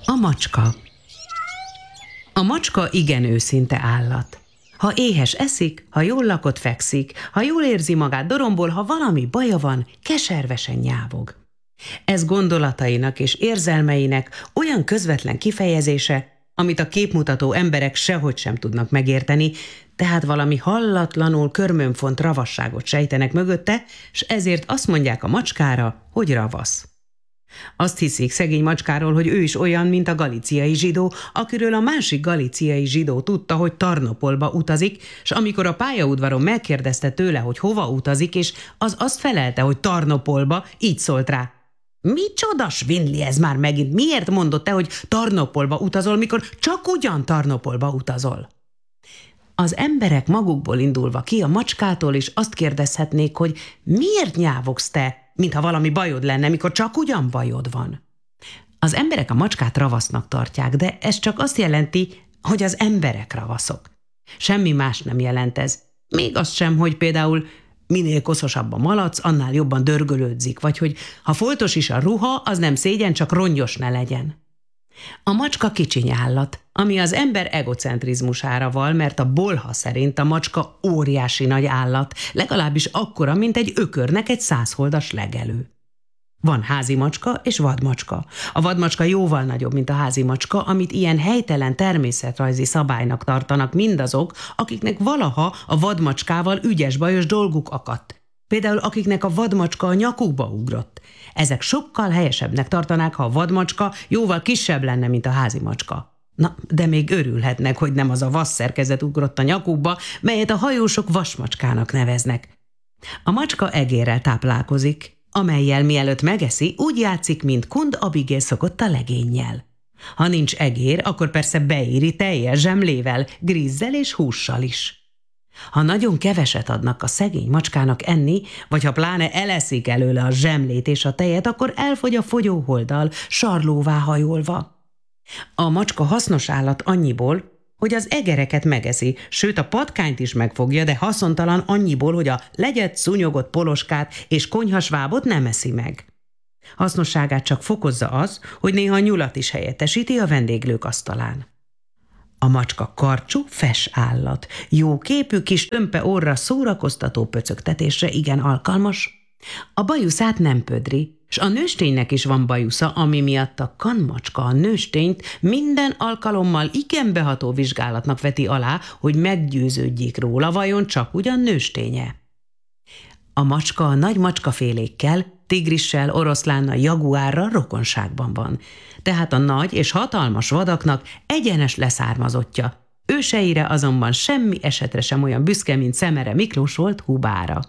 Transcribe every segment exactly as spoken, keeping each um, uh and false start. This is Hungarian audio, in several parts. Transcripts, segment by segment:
A macska. A macska igen őszinte állat. Ha éhes eszik, ha jól lakott fekszik, ha jól érzi magát dorombol, ha valami baja van, keservesen nyávog. Ez gondolatainak és érzelmeinek olyan közvetlen kifejezése, amit a képmutató emberek sehogy sem tudnak megérteni, tehát valami hallatlanul körmönfont ravasságot sejtenek mögötte, s ezért azt mondják a macskára, hogy ravasz. Azt hiszik szegény macskáról, hogy ő is olyan, mint a galíciai zsidó, akiről a másik galíciai zsidó tudta, hogy Tarnopolba utazik, s amikor a pályaudvaron megkérdezte tőle, hogy hova utazik, és az azt felelte, hogy Tarnopolba, így szólt rá: micsoda svindli ez már megint, miért mondott te, hogy Tarnopolba utazol, mikor csak ugyan Tarnopolba utazol? Az emberek magukból indulva ki a macskától, és azt kérdezhetnék, hogy miért nyávogsz te, mintha valami bajod lenne, mikor csak ugyan bajod van. Az emberek a macskát ravasznak tartják, de ez csak azt jelenti, hogy az emberek ravaszok. Semmi más nem jelent ez. Még azt sem, hogy például minél koszosabb a malac, annál jobban dörgölődzik, vagy hogy ha foltos is a ruha, az nem szégyen, csak rongyos ne legyen. A macska kicsiny állat, ami az ember egocentrizmusára val, mert a bolha szerint a macska óriási nagy állat, legalábbis akkora, mint egy ökörnek egy százholdas legelő. Van házi macska és vadmacska. A vadmacska jóval nagyobb, mint a házi macska, amit ilyen helytelen természetrajzi szabálynak tartanak mindazok, akiknek valaha a vadmacskával ügyes-bajos dolguk akadt. Például akiknek a vadmacska a nyakukba ugrott. Ezek sokkal helyesebbnek tartanák, ha a vadmacska jóval kisebb lenne, mint a házi macska. Na, de még örülhetnek, hogy nem az a vasszerkezet ugrott a nyakukba, melyet a hajósok vasmacskának neveznek. A macska egérrel táplálkozik, amellyel mielőtt megeszi, úgy játszik, mint Kund Abigail szokott a legénnyel. Ha nincs egér, akkor persze beéri teljes zsemlével, grízzel és hússal is. Ha nagyon keveset adnak a szegény macskának enni, vagy ha pláne eleszik előle a zsemlét és a tejet, akkor elfogy a fogyóholddal, sarlóvá hajolva. A macska hasznos állat annyiból, hogy az egereket megeszi, sőt a patkányt is megfogja, de haszontalan annyiból, hogy a legyet, szúnyogott poloskát és konyhasvábot nem eszi meg. Hasznosságát csak fokozza az, hogy néha a nyulat is helyettesíti a vendéglők asztalán. A macska karcsú, fes állat, jó képű, kis tömpe orra szórakoztató pöcögtetésre igen alkalmas. A bajuszát nem pödri, s a nősténynek is van bajusza, ami miatt a kanmacska a nőstényt minden alkalommal igen beható vizsgálatnak veti alá, hogy meggyőződjék róla, vajon csak ugyan nősténye. A macska a nagy macskafélékkel, tigrissel, oroszlánnal, jaguárral rokonságban van, tehát a nagy és hatalmas vadaknak egyenes leszármazottja. Őseire azonban semmi esetre sem olyan büszke, mint Szemere Miklós volt Hubára.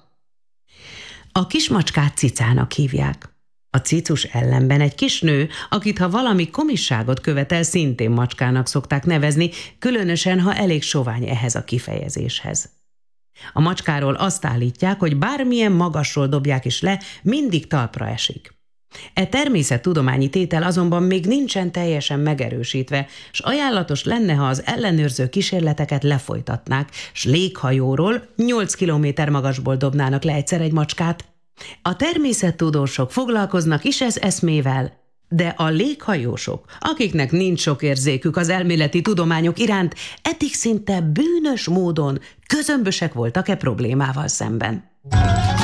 A kismacskát cicának hívják. A cicus ellenben egy kis nő, akit ha valami komisságot követel, szintén macskának szokták nevezni, különösen ha elég sovány ehhez a kifejezéshez. A macskáról azt állítják, hogy bármilyen magasról dobják is le, mindig talpra esik. E természettudományi tétel azonban még nincsen teljesen megerősítve, s ajánlatos lenne, ha az ellenőrző kísérleteket lefolytatnák, s léghajóról nyolc kilométer magasból dobnának le egyszer egy macskát. A természettudósok foglalkoznak is ez eszmével, de a léghajósok, akiknek nincs sok érzékük az elméleti tudományok iránt, eddig szinte bűnös módon közömbösek voltak e problémával szemben.